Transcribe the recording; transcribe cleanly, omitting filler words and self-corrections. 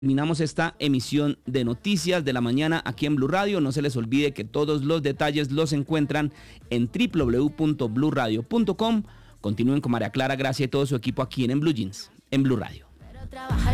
Terminamos esta emisión de Noticias de la Mañana aquí en Blue Radio. No se les olvide que todos los detalles los encuentran en www.bluradio.com. Continúen con María Clara Gracia y todo su equipo aquí en Blue Jeans, en Blue Radio.